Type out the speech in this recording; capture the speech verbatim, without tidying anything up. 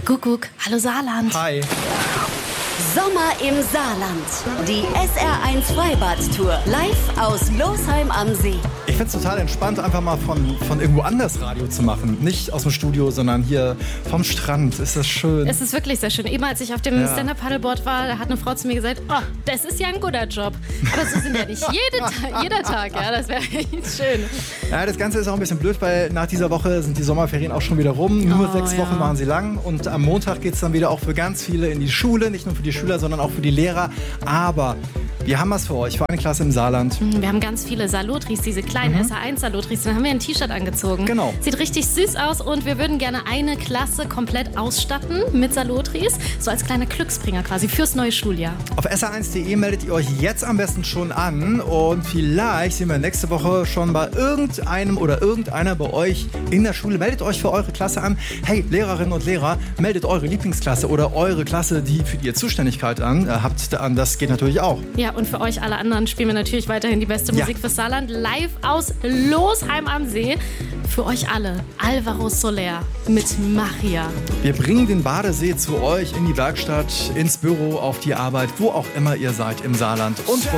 Kuckuck, hallo Saarland. Hi. Sommer im Saarland. Die S R eins Freibad-Tour. Live aus Losheim am See. Ich finde es total entspannt, einfach mal von, von irgendwo anders Radio zu machen. Nicht aus dem Studio, sondern hier vom Strand. Ist das schön. Es ist wirklich sehr schön. Eben als ich auf dem Ja. Stand-Up-Paddleboard war, da hat eine Frau zu mir gesagt, oh, das ist ja ein guter Job. Aber so sind ja nicht jede Ta- jeder Tag. Ja, das wäre echt schön. Ja, das Ganze ist auch ein bisschen blöd, weil nach dieser Woche sind die Sommerferien auch schon wieder rum. Nur Oh, sechs ja. Wochen waren sie lang. Und am Montag geht es dann wieder auch für ganz viele in die Schule. Nicht nur für die Schüler, sondern auch für die Lehrer. Aber wir haben was für euch, für eine Klasse im Saarland. Wir haben ganz viele Salutris, diese kleinen S A eins Salutris. Dann haben wir ein T-Shirt angezogen. Genau. Sieht richtig süß aus und wir würden gerne eine Klasse komplett ausstatten mit Salutris. So als kleiner Glücksbringer quasi fürs neue Schuljahr. Auf S R eins punkt de meldet ihr euch jetzt am besten schon an. Und vielleicht sehen wir nächste Woche schon bei irgendeinem oder irgendeiner bei euch in der Schule. Meldet euch für eure Klasse an. Hey, Lehrerinnen und Lehrer, meldet eure Lieblingsklasse oder eure Klasse, die für die ihr Zuständigkeit an, äh, habt. An. Das geht natürlich auch. Ja, und für euch alle anderen spielen wir natürlich weiterhin die beste Ja. Musik fürs Saarland. Live aus Losheim am See. Für euch alle Alvaro Soler mit Magia. Wir bringen den Badesee zu euch in die Werkstatt, ins Büro, auf die Arbeit, wo auch immer ihr seid im Saarland. Und